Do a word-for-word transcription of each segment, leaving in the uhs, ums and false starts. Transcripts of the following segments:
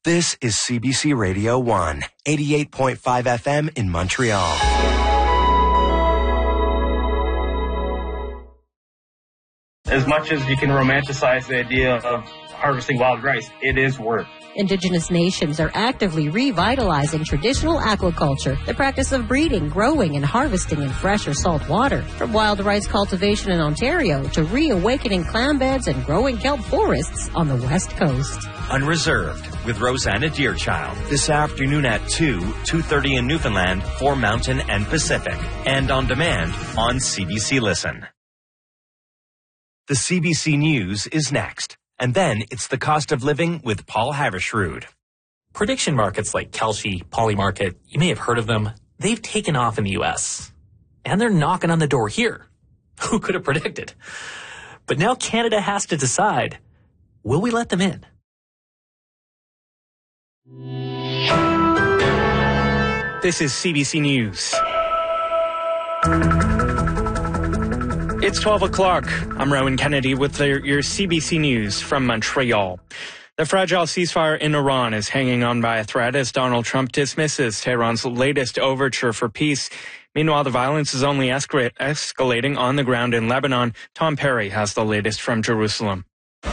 This is C B C Radio one, eighty-eight point five F M in Montreal. As much as you can romanticize the idea of harvesting wild rice, it is work. Indigenous nations are actively revitalizing traditional aquaculture, the practice of breeding, growing, and harvesting in fresh or salt water. From wild rice cultivation in Ontario to reawakening clam beds and growing kelp forests on the West Coast. Unreserved with Rosanna Deerchild this afternoon at two, two thirty in Newfoundland for Mountain and Pacific, and on demand on C B C Listen. The C B C News is next. And then it's the cost of living with Paul Havershrud. Prediction markets like Kalshi, Polymarket, you may have heard of them. They've taken off in the U S. And they're knocking on the door here. Who could have predicted? But now Canada has to decide, will we let them in? This is C B C News. It's twelve o'clock. I'm Rowan Kennedy with the, your C B C News from Montreal. The fragile ceasefire in Iran is hanging on by a thread as Donald Trump dismisses Tehran's latest overture for peace. Meanwhile, the violence is only escal- escalating on the ground in Lebanon. Tom Perry has the latest from Jerusalem.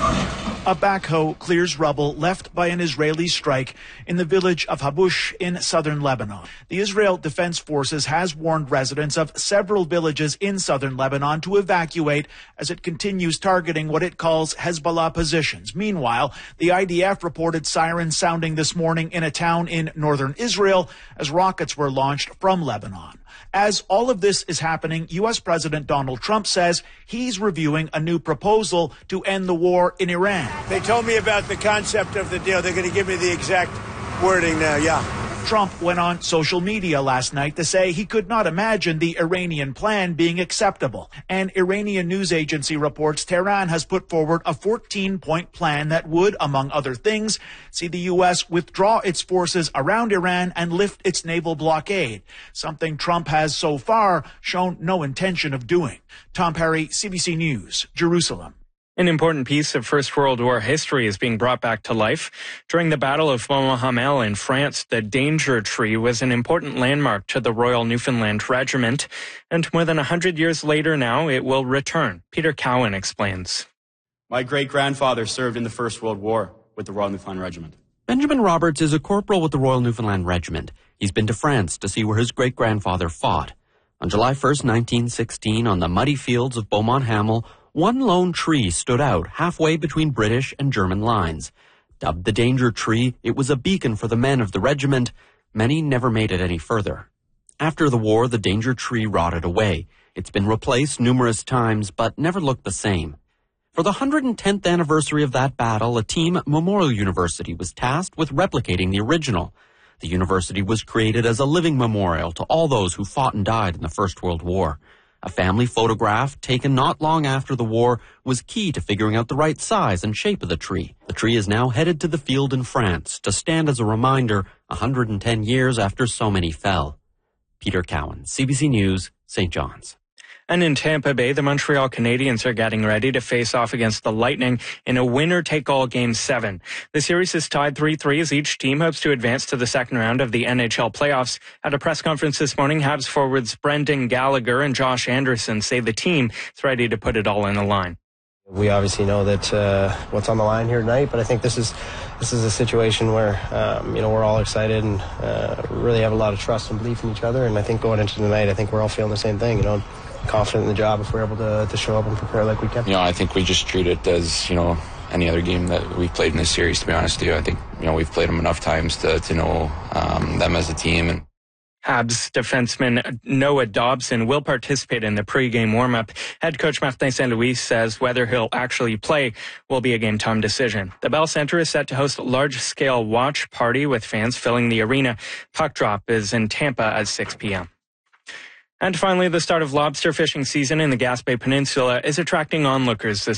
A backhoe clears rubble left by an Israeli strike in the village of Habush in southern Lebanon. The Israel Defense Forces has warned residents of several villages in southern Lebanon to evacuate as it continues targeting what it calls Hezbollah positions. Meanwhile, the I D F reported sirens sounding this morning in a town in northern Israel as rockets were launched from Lebanon. As all of this is happening, U S President Donald Trump says he's reviewing a new proposal to end the war in Iran. They told me about the concept of the deal. They're going to give me the exact wording now, yeah. Trump went on social media last night to say he could not imagine the Iranian plan being acceptable. An Iranian news agency reports Tehran has put forward a fourteen-point plan that would, among other things, see the U S withdraw its forces around Iran and lift its naval blockade, something Trump has so far shown no intention of doing. Tom Perry, C B C News, Jerusalem. An important piece of First World War history is being brought back to life. During the Battle of Beaumont-Hamel in France, the Danger Tree was an important landmark to the Royal Newfoundland Regiment, and more than one hundred years later now, it will return. Peter Cowan explains. My great-grandfather served in the First World War with the Royal Newfoundland Regiment. Benjamin Roberts is a corporal with the Royal Newfoundland Regiment. He's been to France to see where his great-grandfather fought. On July first, nineteen sixteen, on the muddy fields of Beaumont-Hamel, one lone tree stood out halfway between British and German lines. Dubbed the Danger Tree, it was a beacon for the men of the regiment. Many never made it any further. After the war, the Danger Tree rotted away. It's been replaced numerous times, but never looked the same. For the one hundred tenth anniversary of that battle, a team at Memorial University was tasked with replicating the original. The university was created as a living memorial to all those who fought and died in the First World War. A family photograph taken not long after the war was key to figuring out the right size and shape of the tree. The tree is now headed to the field in France to stand as a reminder one hundred ten years after so many fell. Peter Cowan, C B C News, Saint John's. And in Tampa Bay, the Montreal Canadiens are getting ready to face off against the Lightning in a winner-take-all Game seven. The series is tied three three as each team hopes to advance to the second round of the N H L playoffs. At a press conference this morning, Habs forwards Brendan Gallagher and Josh Anderson say the team is ready to put it all on the line. We obviously know that uh, what's on the line here tonight, but I think this is this is a situation where um, you know we're all excited and uh, really have a lot of trust and belief in each other. And I think going into tonight, I think we're all feeling the same thing. You know. Confident in the job if we're able to, to show up and prepare like we can. You know, I think we just treat it as, you know, any other game that we've played in this series, to be honest with you. I think, you know, we've played them enough times to, to know um, them as a team. And Habs defenseman Noah Dobson will participate in the pregame warm-up. Head coach Martin Saint-Louis says whether he'll actually play will be a game-time decision. The Bell Center is set to host a large-scale watch party with fans filling the arena. Puck drop is in Tampa at six p.m. And finally, the start of lobster fishing season in the Gaspé Peninsula is attracting onlookers this